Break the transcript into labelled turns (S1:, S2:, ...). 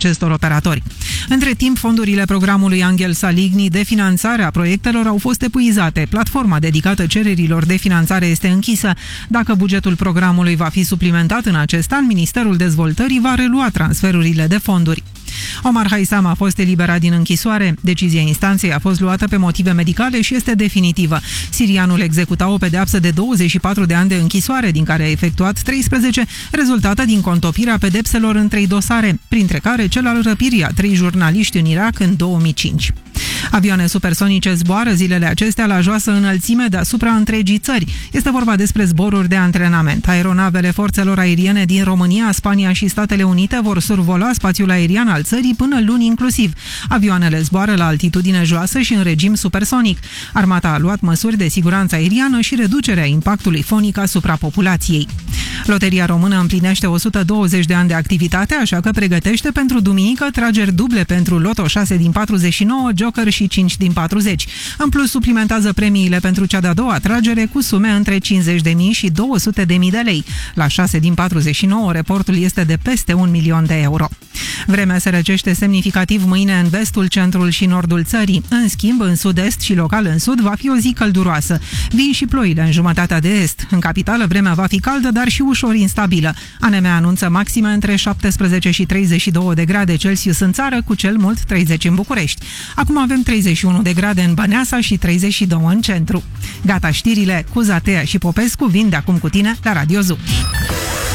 S1: acestor operatori. Între timp, fondurile programului Angel Saligny de finanțare a proiectelor au fost epuizate. Platforma dedicată cererilor de finanțare este închisă. Dacă bugetul programului va fi suplimentat în acest an, Ministerul Dezvoltării va relua transferurile de fonduri. Omar Haisam a fost eliberat din închisoare. Decizia instanței a fost luată pe motive medicale și este definitivă. Sirianul executa o pedeapsă de 24 de ani de închisoare, din care a efectuat 13, rezultată din contopirea pedepselor în 3 dosare, printre care cel al răpirii a 3 jurnaliști în Irak în 2005. Avioane supersonice zboară zilele acestea la joasă înălțime deasupra întregii țări. Este vorba despre zboruri de antrenament. Aeronavele forțelor aeriene din România, Spania și Statele Unite vor survola spațiul aerian al țării până luni inclusiv. Avioanele zboară la altitudine joasă și în regim supersonic. Armata a luat măsuri de siguranță aeriană și reducerea impactului fonic asupra populației. Loteria Română împlinește 120 de ani de activitate, așa că pregătește pentru duminică trageri duble pentru Loto 6 din 49, Joker și 5 din 40. În plus, suplimentează premiile pentru cea de-a doua tragere cu sume între 50.000 și 200.000 de lei. La 6 din 49, reportul este de peste 1 milion de euro. Vremea se răcește semnificativ mâine în vestul, centrul și nordul țării. În schimb, în sud-est și local în sud va fi o zi călduroasă. Vin și ploile în jumătatea de est. În capitală vremea va fi caldă, dar și ușor instabilă. ANM anunță maxime între 17 și 32 de grade Celsius în țară, cu cel mult 30 în București. Acum avem 31 de grade în Băneasa și 32 în centru. Gata știrile, cu Zatea și Popescu vin de acum cu tine la Radio Zoo.